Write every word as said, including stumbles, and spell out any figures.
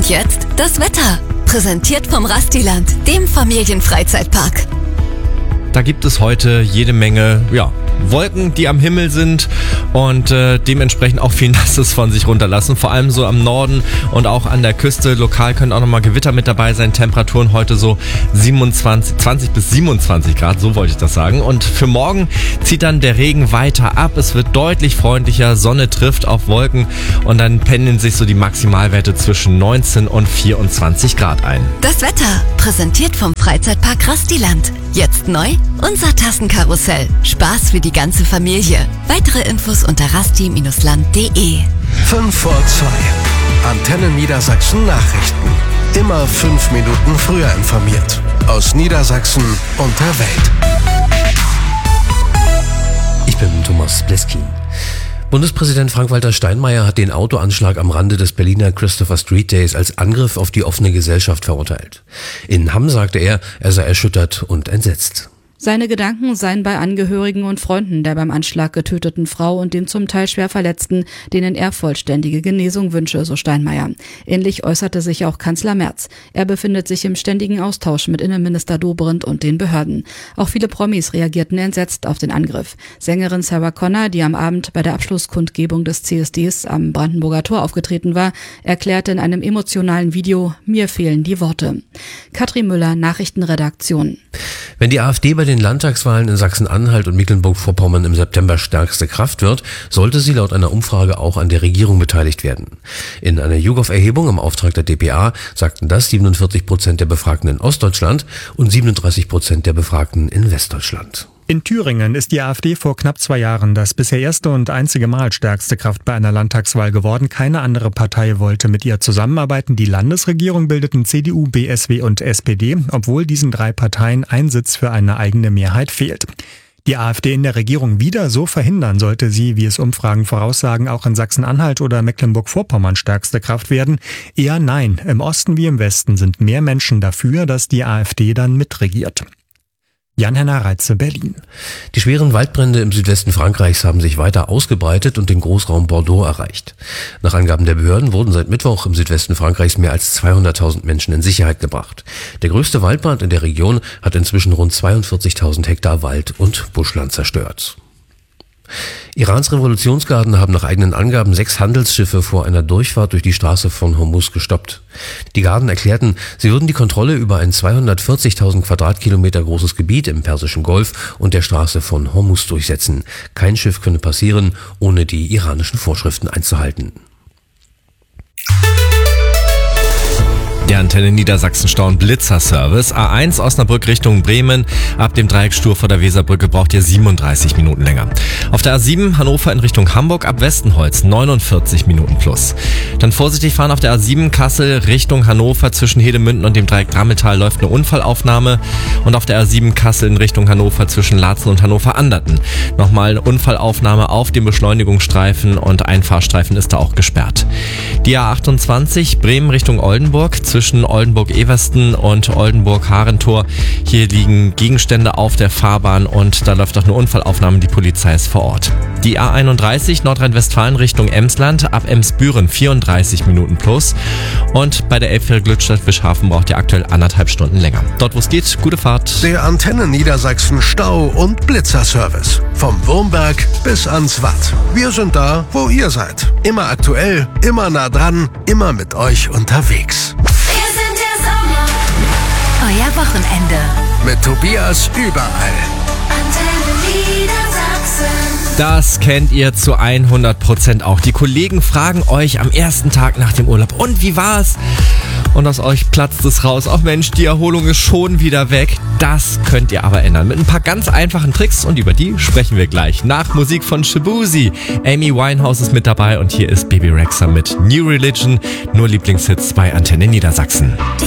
Und jetzt das Wetter. Präsentiert vom Rastiland, dem Familienfreizeitpark. Da gibt es heute jede Menge, ja, Wolken, die am Himmel sind und äh, dementsprechend auch viel Nasses von sich runterlassen. Vor allem so am Norden und auch an der Küste. Lokal können auch nochmal Gewitter mit dabei sein. Temperaturen heute so siebenundzwanzig, zwanzig bis siebenundzwanzig Grad, so wollte ich das sagen. Und für morgen zieht dann der Regen weiter ab. Es wird deutlich freundlicher. Sonne trifft auf Wolken und dann pendeln sich so die Maximalwerte zwischen neunzehn und vierundzwanzig Grad ein. Das Wetter, präsentiert vom Freizeitpark Rastiland. Jetzt neu, unser Tassenkarussell. Spaß für die ganze Familie. Weitere Infos unter rasti Bindestrich land punkt de. fünf vor zwei. Antenne Niedersachsen Nachrichten. Immer fünf Minuten früher informiert. Aus Niedersachsen und der Welt. Ich bin Thomas Bleskin. Bundespräsident Frank-Walter Steinmeier hat den Autoanschlag am Rande des Berliner Christopher Street Days als Angriff auf die offene Gesellschaft verurteilt. In Hamm sagte er, er sei erschüttert und entsetzt. Seine Gedanken seien bei Angehörigen und Freunden der beim Anschlag getöteten Frau und den zum Teil schwer Verletzten, denen er vollständige Genesung wünsche, so Steinmeier. Ähnlich äußerte sich auch Kanzler Merz. Er befindet sich im ständigen Austausch mit Innenminister Dobrindt und den Behörden. Auch viele Promis reagierten entsetzt auf den Angriff. Sängerin Sarah Connor, die am Abend bei der Abschlusskundgebung des C S Ds am Brandenburger Tor aufgetreten war, erklärte in einem emotionalen Video: Mir fehlen die Worte. Katrin Müller, Nachrichtenredaktion. Wenn die AfD bei den Landtagswahlen in Sachsen-Anhalt und Mecklenburg-Vorpommern im September stärkste Kraft wird, sollte sie laut einer Umfrage auch an der Regierung beteiligt werden. In einer YouGov-Erhebung im Auftrag der d p a sagten das siebenundvierzig Prozent der Befragten in Ostdeutschland und siebenunddreißig Prozent der Befragten in Westdeutschland. In Thüringen ist die AfD vor knapp zwei Jahren das bisher erste und einzige Mal stärkste Kraft bei einer Landtagswahl geworden. Keine andere Partei wollte mit ihr zusammenarbeiten. Die Landesregierung bildeten C D U, B S W und S P D, obwohl diesen drei Parteien ein Sitz für eine eigene Mehrheit fehlt. Die AfD in der Regierung wieder so verhindern, sollte sie, wie es Umfragen voraussagen, auch in Sachsen-Anhalt oder Mecklenburg-Vorpommern stärkste Kraft werden? Eher nein. Im Osten wie im Westen sind mehr Menschen dafür, dass die AfD dann mitregiert. Jan-Henner Reitze, Berlin. Die schweren Waldbrände im Südwesten Frankreichs haben sich weiter ausgebreitet und den Großraum Bordeaux erreicht. Nach Angaben der Behörden wurden seit Mittwoch im Südwesten Frankreichs mehr als zweihunderttausend Menschen in Sicherheit gebracht. Der größte Waldbrand in der Region hat inzwischen rund zweiundvierzigtausend Hektar Wald und Buschland zerstört. Irans Revolutionsgarden haben nach eigenen Angaben sechs Handelsschiffe vor einer Durchfahrt durch die Straße von Hormuz gestoppt. Die Garden erklärten, sie würden die Kontrolle über ein zweihundertvierzigtausend Quadratkilometer großes Gebiet im Persischen Golf und der Straße von Hormuz durchsetzen. Kein Schiff könne passieren, ohne die iranischen Vorschriften einzuhalten. Der Antenne Niedersachsen Stau- und Blitzerservice. A eins Osnabrück Richtung Bremen. Ab dem Dreieck Stur vor der Weserbrücke braucht ihr siebenunddreißig Minuten länger. Auf der A sieben Hannover in Richtung Hamburg ab Westenholz neunundvierzig Minuten plus. Dann vorsichtig fahren auf der A sieben Kassel Richtung Hannover zwischen Hedemünden und dem Dreieck Drammeltal läuft eine Unfallaufnahme. Und auf der A sieben Kassel in Richtung Hannover zwischen Laatzen und Hannover-Anderten. Nochmal eine Unfallaufnahme auf dem Beschleunigungsstreifen und ein Fahrstreifen ist da auch gesperrt. Die A achtundzwanzig Bremen Richtung Oldenburg zwischen Oldenburg-Eversten und Oldenburg-Harentor. Hier liegen Gegenstände auf der Fahrbahn und da läuft auch eine Unfallaufnahme. Die Polizei ist vor Ort. Die A einunddreißig Nordrhein-Westfalen Richtung Emsland ab Emsbüren vierunddreißig Minuten plus. Und bei der Elbfähre Glückstadt-Wischhafen braucht ihr aktuell anderthalb Stunden länger. Dort, wo es geht, gute Fahrt. Der Antenne Niedersachsen Stau- und Blitzerservice. Vom Wurmberg bis ans Watt. Wir sind da, wo ihr seid. Immer aktuell, immer nah dran, immer mit euch unterwegs. Wir sind der Sommer. Euer Wochenende. Mit Tobias überall. Antenne Niedersachsen. Das kennt ihr zu hundert Prozent auch. Die Kollegen fragen euch am ersten Tag nach dem Urlaub: Und wie war's? Und aus euch platzt es raus: Ach Mensch, die Erholung ist schon wieder weg. Das könnt ihr aber ändern mit ein paar ganz einfachen Tricks und über die sprechen wir gleich. Nach Musik von Shabuzi. Amy Winehouse ist mit dabei und hier ist Baby Rexha mit New Religion. Nur Lieblingshits bei Antenne Niedersachsen.